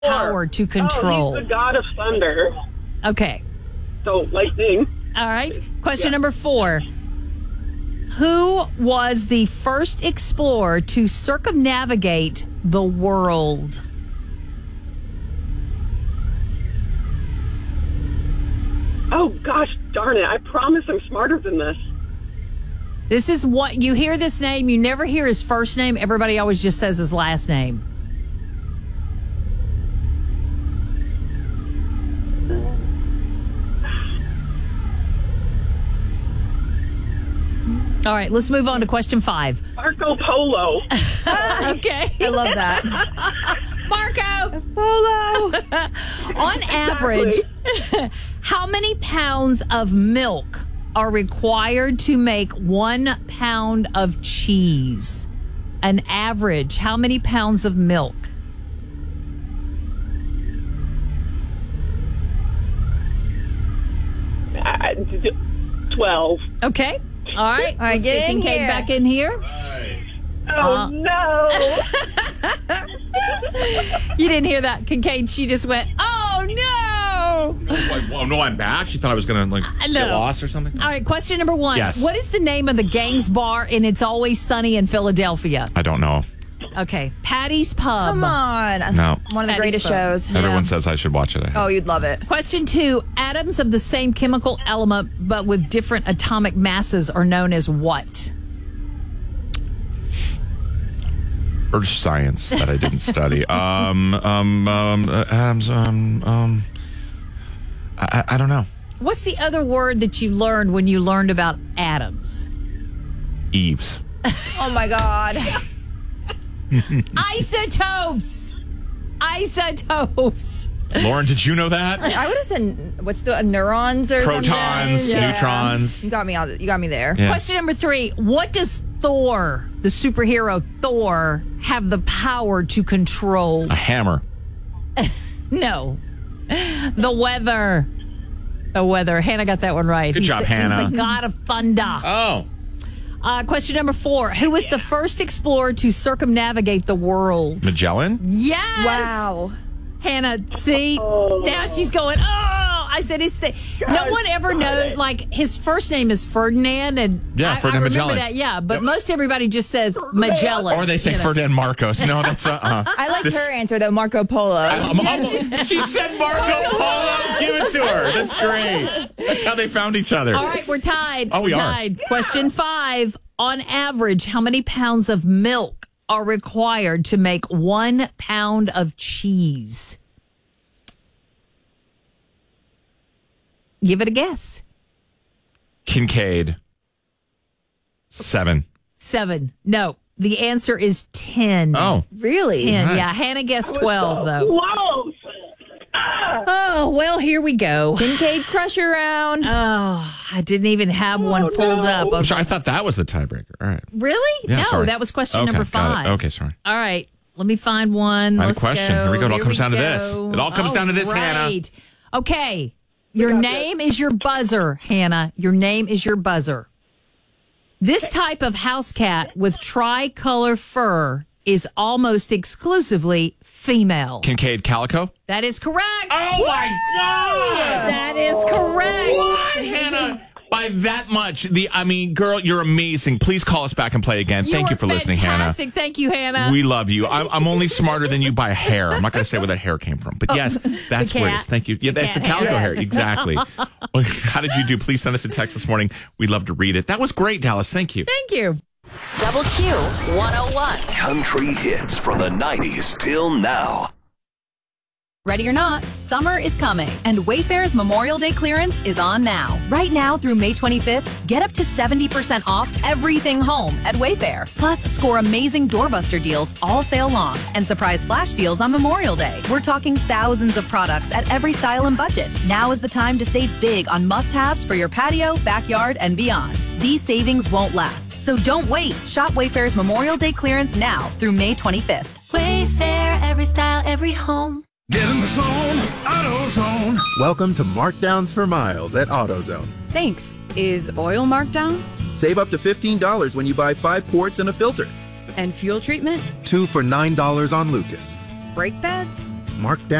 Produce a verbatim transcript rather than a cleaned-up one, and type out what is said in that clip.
power to control? Oh, he's the god of thunder. Okay. So, lightning. All right. Question yeah. number four. Who was the first explorer to circumnavigate the world? Oh, gosh darn it. I promise I'm smarter than this. This is what you hear this name. You never hear his first name. Everybody always just says his last name. All right, let's move on to question five. Marco Polo. Okay. I love that. Marco Polo. On exactly. average, how many pounds of milk are required to make one pound of cheese? An average, how many pounds of milk? Uh, twelve. Okay. All right. All right, let's get get in Kincaid here. back in here. Right. Oh, Uh, no. You didn't hear that, Kincaid. She just went, oh, no. No, well, no, I'm back. She thought I was going to like No. get lost or something. All right, question number one. Yes. What is the name of the Gangs Bar in It's Always Sunny in Philadelphia? I don't know. Okay, Patty's Pub. Come on. No. One of the Patty's greatest Pub. shows. Everyone says I should watch it. I Oh, you'd love it. Question two. Atoms of the same chemical element but with different atomic masses are known as what? Earth science that I didn't study. Um, um, um, uh, atoms, um, um, I, I don't know. What's the other word that you learned when you learned about atoms? Eves. Oh, my God. Isotopes. Isotopes. Lauren, did you know that? I would have said, what's the uh, neurons or Protons, something? neutrons. You got me. On, you got me there. Yeah. Question number three. What does Thor, the superhero Thor, have the power to control? A hammer. No. The weather. The weather. Hannah got that one right. Good he's job, the, Hannah. He's the god of thunder. Oh. Uh, question number four. Who was the first explorer to circumnavigate the world? Magellan? Yes. Wow. Hannah, see? Oh. Now she's going, oh, I said it's the. No one ever knows, like, his first name is Ferdinand, and Yeah, I, Ferdinand I remember Magellan. that, yeah, but Yep. most everybody just says Magellan. Or they say you know. Ferdinand Marcos. No, that's uh uh I like This- her answer, though, Marco Polo. I'm- I'm- she said Marco Polo. Give it to her. That's great. That's how they found each other. All right, we're tied. Oh, we we're are. tied. Question five. On average, how many pounds of milk are required to make one pound of cheese? Give it a guess. Kincaid. Seven. Seven. No, the answer is ten. Oh. Really? ten. Right. Yeah, Hannah guessed twelve, though. Close. Oh, well, here we go. Kincaid Crusher round. Oh, I didn't even have one Oh, pulled no. up. I I'm was sorry, I like, thought that was the tiebreaker. All right. really? Yeah, no, sorry. that was question Okay, number got it. five. Okay, sorry. All right. Let me find one. Find a Let's question. Go. Here we go. It all Here comes we down to this. go. It all comes down to this, Hannah. right. Okay. Your got name is your buzzer, Hannah. Your name is your buzzer. This type of house cat with tricolor fur is almost exclusively female. Kincaid Calico? That is correct. Oh, my God. That is correct. What, Hannah? By that much. The I mean, girl, you're amazing. Please call us back and play again. Thank are you for listening, Hannah. fantastic. Thank you, Hannah. We love you. I'm, I'm only smarter than you by a hair. I'm not going to say where that hair came from. But yes, that's The where it cat. is. Thank you. Yeah, The that's a cat calico hair. hair. Exactly. Well, how did you do? Please send us a text this morning. We'd love to read it. That was great, Dallas. Thank you. Thank you. Double Q one oh one. Country hits from the nineties till now. Ready or not, summer is coming, and Wayfair's Memorial Day clearance is on now. Right now through May twenty-fifth, get up to seventy percent off everything home at Wayfair. Plus, score amazing doorbuster deals all sale long and surprise flash deals on Memorial Day. We're talking thousands of products at every style and budget. Now is the time to save big on must-haves for your patio, backyard, and beyond. These savings won't last, so don't wait. Shop Wayfair's Memorial Day clearance now through May twenty-fifth. Wayfair, every style, every home. Get in the zone, AutoZone. Welcome to Markdowns for Miles at AutoZone. Thanks. Is oil marked down? Save up to fifteen dollars when you buy five quarts and a filter. And fuel treatment? Two for nine dollars on Lucas. Brake pads? Markdown